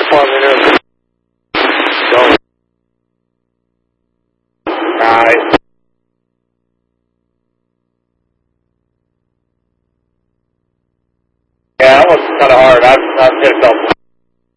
far I'm in. So, alright. Yeah, that was kind of hard. I've hit a couple.